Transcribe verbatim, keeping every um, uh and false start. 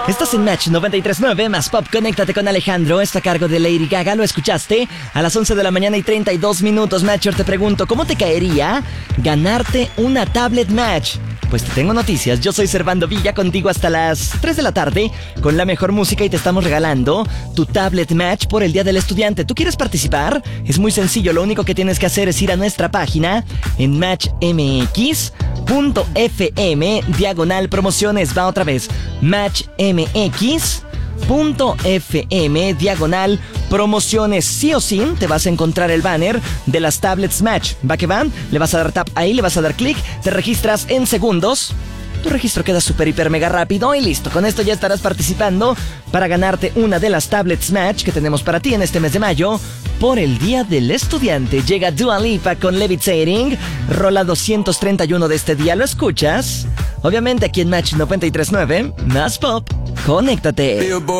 Estás en Match noventa y tres punto nueve más Pop. Conéctate con Alejandro. Está a cargo de Lady Gaga. ¿Lo escuchaste? A las once de la mañana y treinta y dos minutos. Matcher, te pregunto, ¿cómo te caería ganarte una tablet Match? Pues te tengo noticias. Yo soy Servando Villa, contigo hasta las tres de la tarde con la mejor música, y te estamos regalando tu tablet Match por el Día del Estudiante. ¿Tú quieres participar? Es muy sencillo. Lo único que tienes que hacer es ir a nuestra página en match m x punto f m diagonal promociones. Va otra vez, match m x punto f m diagonal promociones. Sí o sí te vas a encontrar el banner de las tablets Match. Va que van, le vas a dar tap ahí, le vas a dar clic, te registras en segundos. Tu registro queda súper, hiper, mega rápido y listo. Con esto ya estarás participando para ganarte una de las tablets Match que tenemos para ti en este mes de mayo por el Día del Estudiante. Llega Dua Lipa con Levitating, rola doscientos treinta y uno de este día. ¿Lo escuchas? Obviamente aquí en Match noventa y tres punto nueve, más Pop. Conéctate.